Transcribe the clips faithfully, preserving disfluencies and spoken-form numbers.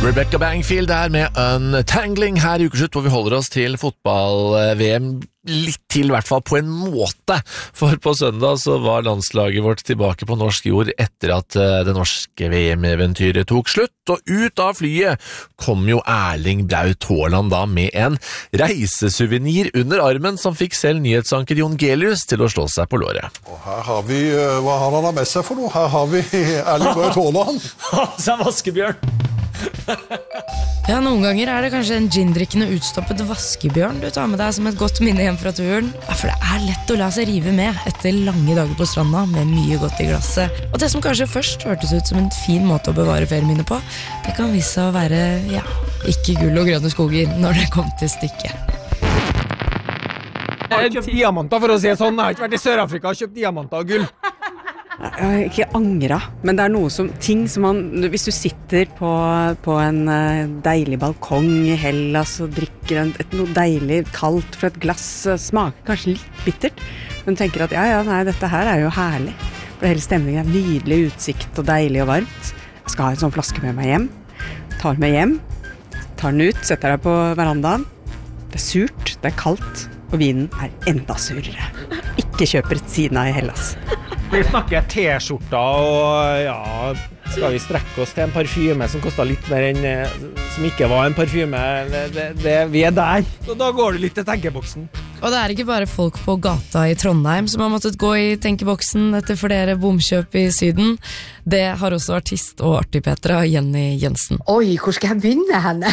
Rebecca Bangfield er med Untangling her i ukeslutt, hvor vi holder oss til fotball-V M litt til, i hvert fall på en måte. For på søndag så var landslaget vårt tilbake på norsk jord etter at det norske V M-eventyret tok slutt, og ut av flyet kom jo Erling Braut Haaland da med en reisesuvenir under armen som fikk selv nyhetsanker Jon Gelius til å slå seg på låret. Og her har vi, hva har han med seg for noe? Her har vi Erling Braut Haaland. Så er vaskebjørn. Ja, noen ganger er det kanskje en gindrikkende utstoppet vaskebjørn du tar med deg som et godt minne hjem fra turen. Ja, for det er lett å la seg rive med etter lange dager på stranda med mye godt i glasset. Og det som kanskje først hørtes ut som en fin måte å bevare ferieminne på, det kan vise seg å være, ja, ikke gull og grønne skoger når det kom til stykket. Jeg har kjøpt diamanter for å si sånn. Jeg har ikke vært i Sør-Afrika og kjøpt diamanter og gull. Jeg har ikke angret, men det er noe som, ting som man, hvis du sitter på, på en deilig balkong i Hellas og drikker en, et, noe deilig kaldt fra et glass, smaker kanskje litt bittert, men tenker at ja, ja, nei, dette her er jo herlig. For hele stemningen er nydelig utsikt og deilig og varmt. Jeg skal ha en sånn flaske med meg hjem, tar med hjem, tar den ut, setter deg på verandaen. Det er surt, det er kaldt, og vinen er enda surere. Ikke kjøp Retsina i Hellas. Vi snakker T-skjorta, og ja, skal vi strekke oss til en parfyme som kostet litt mer enn, som ikke var en parfyme, det, det, det, vi er der. Og da går det litt til tenkeboksen. Og det er ikke bare folk på gata i Trondheim som har måttet gå i tenkeboksen etter flere bomkjøp i Syden. Det har også artist og artig-Petra Jenny Jensen. Oi, hvor skal jeg begynne henne?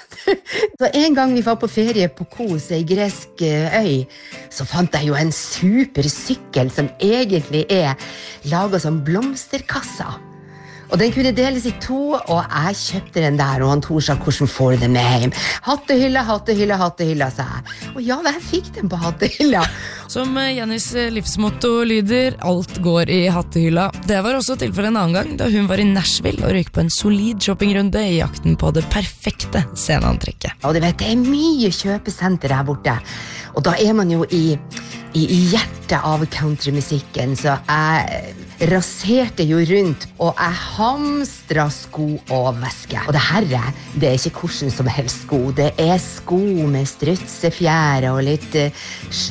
Så en gang vi var på ferie på Kos, ei gresk øy, så fant jeg jo en supersykkel som egentlig er laget som blomsterkasser. Og den kunne deles i to, og jeg kjøpte den der, og han Tor sa, hvordan får du den med hjem? Hattehylla, hattehylla, hattehylla, sa jeg. Og ja, jeg fikk den på hattehylla. Som Jennys livsmotto lyder, alt går i hattehylla. Det var også tilfellet en annen gang, da hun var i Nashville og røyk på en solid shoppingrunde i jakten på det perfekte sceneantrekket. Og du vet, det er mye kjøpesenter her borte, og da er man jo i, i, i hjertet av countrymusikken, så jeg raserte jo rundt, og jeg hamstra sko og veske. Og det herre, det er ikke hvordan som helst sko. Det er sko med strutsefjære og litt uh,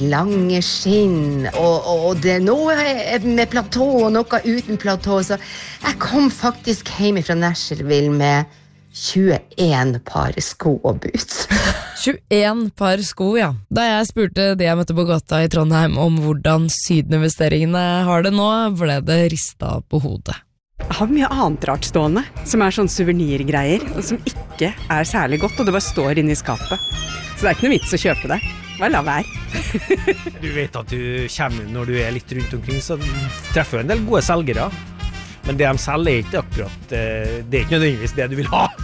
slangeskinn, og, og, og det er noe med platå og noe uten platå, så jeg kom faktisk hjem fra Nashville med tjueen par sko og boots. tjueen par sko, ja. Da jeg spurte de jeg møtte på gata i Trondheim om hvordan sydeninvesteringene har det nå, ble det ristet på hodet. Jeg har mye annet rart stående, som er sånn souvenirgreier, og som ikke er særlig godt, og det bare står inne i skapet. Så det er ikke noe vits å kjøpe det. Bare la være. Du vet at du kommer når du er litt rundt omkring, så treffer du en del gode selgere. Men det de selger er ikke akkurat, det er ikke nødvendigvis det du vil ha.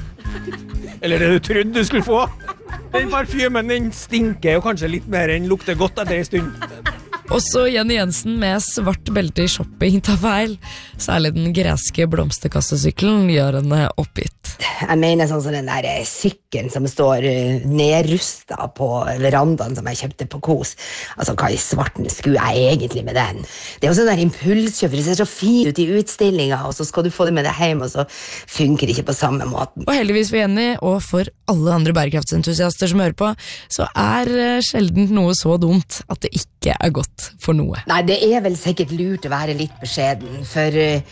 Eller det du trodde du skulle få. Den parfymen, den stinker jo kanskje litt mer enn lukter godt etter en stund. Også Jenny Jensen med svart belte i shopping tar feil. Særlig den greske blomsterkassesykkelen gjør henne oppgitt. Jeg mener sånn som den der sykkelen som står nedrustet på verandaen som jeg kjøpte på Kos. Altså, hva i svarten skulle jeg egentlig med den? Det er jo sånn der impulskjøp, det ser så fint ut i utstillinga, og så skal du få det med deg hjem, og så funker det ikke på samme måten. Og heldigvis for Jenny, og for alle andre bærekraftsentusiaster som hører på, så er sjelden noe så dumt at det ikke er godt for noe. Nei, det er vel sikkert lurt å være litt beskjeden, for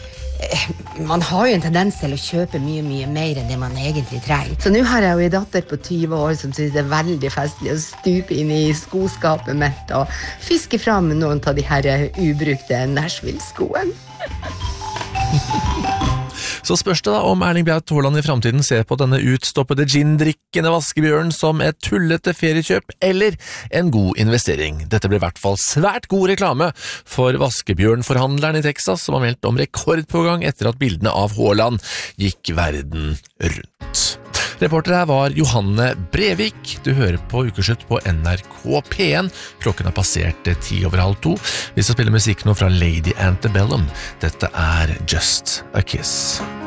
uh, man har jo en tendens til å kjøpe mye, mye mer enn det man egentlig trenger. Så nå har jeg jo en datter på tyve år som synes det er veldig festlig å stupe inn i skoskapet mitt og fiske fram noen av de her ubrukte Nashville-skoene. Så spørs det da om Erling Braut Haaland i fremtiden ser på denne utstoppede gin-drikkende vaskebjørn som et tullete feriekjøp eller en god investering. Dette ble i hvert fall svært god reklame for vaskebjørnforhandleren i Texas som har meldt om rekordpågang etter at bildene av Haaland gikk verden rundt. Reporter her var Johanne Brevik. Du hører på Ukeslutt på N R K P en. Klokken har passert ti over halv to. Vi skal spille musikk nå fra Lady Antebellum. Dette er Just a Kiss.